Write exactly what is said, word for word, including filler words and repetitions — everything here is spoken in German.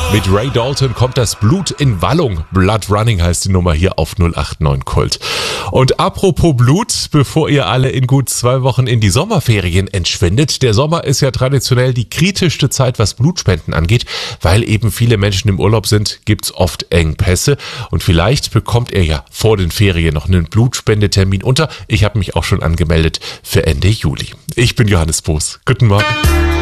Mit Ray Dalton kommt das Blut in Wallung. Blood Running heißt die Nummer hier auf null acht neun Kult. Und apropos Blut, bevor ihr alle in gut zwei Wochen in die Sommerferien entschwindet. Der Sommer ist ja traditionell die kritischste Zeit, was Blutspenden angeht. Weil eben viele Menschen im Urlaub sind, gibt's oft Engpässe. Und vielleicht bekommt ihr ja vor den Ferien noch einen Blutspendetermin unter. Ich habe mich auch schon angemeldet für Ende Juli. Ich bin Johannes Boos. Guten Morgen.